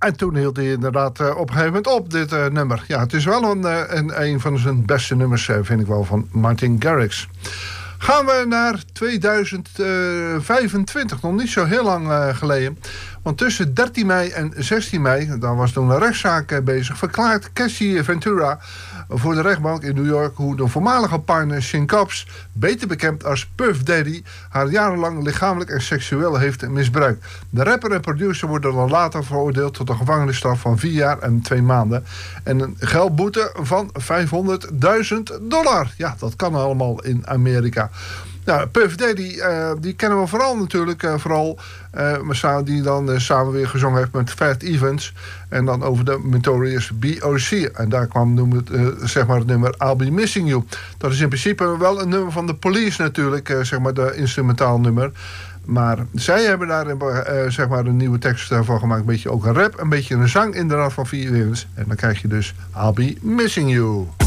En toen hield hij inderdaad op een gegeven moment op, dit nummer. Ja, het is wel een van zijn beste nummers, vind ik wel, van Martin Garrix. Gaan we naar 2025, nog niet zo heel lang geleden. Want tussen 13 mei en 16 mei, daar was toen een rechtszaak bezig, verklaart Cassie Ventura voor de rechtbank in New York hoe de voormalige partner Sin Cobbs, beter bekend als Puff Daddy, haar jarenlang lichamelijk en seksueel heeft misbruikt. De rapper en producer worden dan later veroordeeld tot een gevangenisstraf van 4 jaar en 2 maanden. En een geldboete van $500.000. Ja, dat kan allemaal in Amerika. Nou, Puff Daddy, die kennen we vooral natuurlijk, die dan samen weer gezongen heeft met Fat Evans. En dan over de Notorious B.O.C. En daar kwam het nummer I'll Be Missing You. Dat is in principe wel een nummer van de Police natuurlijk, de instrumentaal nummer. Maar zij hebben daar een nieuwe tekst van gemaakt. Een beetje ook een rap, een beetje een zang inderdaad van Fat Evans. En dan krijg je dus I'll Be Missing You.